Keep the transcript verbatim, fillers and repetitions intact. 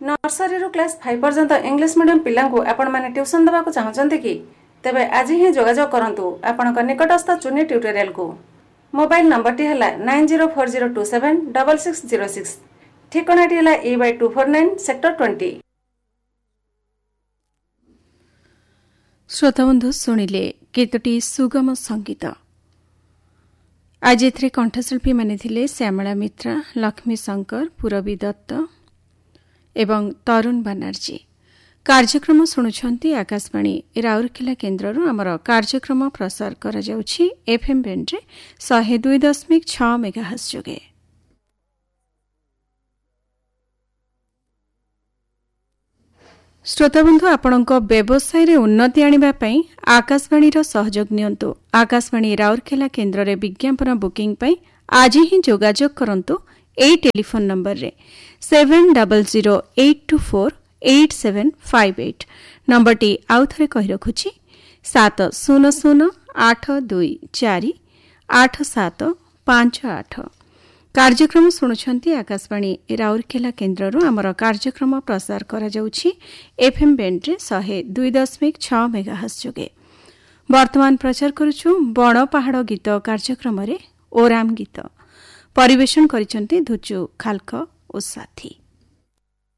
Nursery रु class five पर्यंत English medium पिलांकु आपण माने ट्यूशन देबाकु चाहछन्ते कि तेबे आज ही जोगाजोग करंतु आपणक निकटस्थ चुनी ट्यूटोरियल को। मोबाइल नंबर टी हला nine zero four zero to seven six six zero six, ठिकाना टी हला ए by two four nine sector twenty. श्रोता बंधु सुनिले केतोटी सुगम संगीत। आज एथरे कंठशिल्पी माने थिले श्यामला मित्रा, लक्ष्मी शंकर, पूरबी दत्त एवं तरुण बनर्जी। कार्यक्रम शुणुछंती आकाशवाणी राउरकेला केन्द्रରୁ ଆମର कार्यक्रम प्रसार करा जाउछि एफएम बैंड रे one oh two point six megahertz जोगे। श्रोताबंधु आपणक व्यवसाय रे उन्नति आनिबा पई आकाशवाणी रो सहयोग नियंतु। आकाशवाणी राउरकेला केन्द्र रे विज्ञापन बुकिंग पई आज ही जोगाजोग करंतु एई टेलीफोन नंबर रे seven zero zero eight to four eight seven five eight. Number T आउ थरे कहि रखुछि सात शून्य शून्य आठ दुई चारि आठ सात पांच आठ। कार्यक्रम शुणुछंती आकाशवाणी राउरकेला केन्द्रରୁ ଆମର कार्यक्रम प्रसार करा जाउछि एफएम बैंड रे one oh two point six megahertz जोगे। वर्तमान प्रचार करूछु बण पहाड़ गीत कार्यक्रम रे ओराम गीत। परिवेशन करिसंती धुचु खालख ओ साथी।